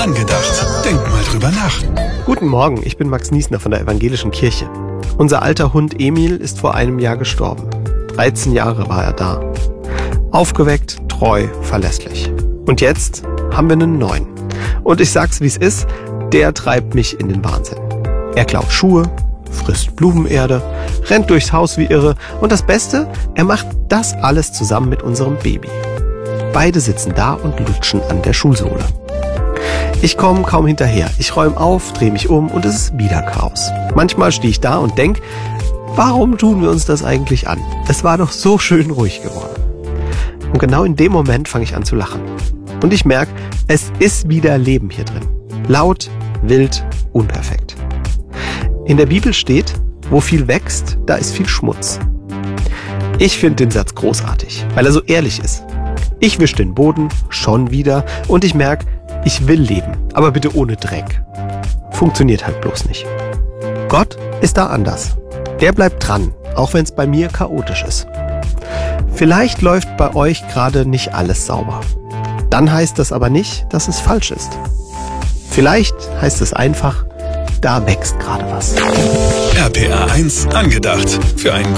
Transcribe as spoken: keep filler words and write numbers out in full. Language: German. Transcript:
Angedacht. Denk mal drüber nach. Guten Morgen, ich bin Max Niesner von der Evangelischen Kirche. Unser alter Hund Emil ist vor einem Jahr gestorben. dreizehn Jahre war er da. Aufgeweckt, treu, verlässlich. Und jetzt haben wir einen neuen. Und ich sag's, wie es ist, der treibt mich in den Wahnsinn. Er klaut Schuhe, frisst Blumenerde, rennt durchs Haus wie irre. Und das Beste, er macht das alles zusammen mit unserem Baby. Beide sitzen da und lutschen an der Schuhsohle. Ich komme kaum hinterher. Ich räume auf, drehe mich um und es ist wieder Chaos. Manchmal stehe ich da und denke, warum tun wir uns das eigentlich an? Es war doch so schön ruhig geworden. Und genau in dem Moment fange ich an zu lachen. Und ich merke, es ist wieder Leben hier drin. Laut, wild, unperfekt. In der Bibel steht, wo viel wächst, da ist viel Schmutz. Ich finde den Satz großartig, weil er so ehrlich ist. Ich wische den Boden schon wieder und ich merke, ich will leben, aber bitte ohne Dreck. Funktioniert halt bloß nicht. Gott ist da anders. Der bleibt dran, auch wenn es bei mir chaotisch ist. Vielleicht läuft bei euch gerade nicht alles sauber. Dann heißt das aber nicht, dass es falsch ist. Vielleicht heißt es einfach, da wächst gerade was. R P R eins Angedacht. Für einen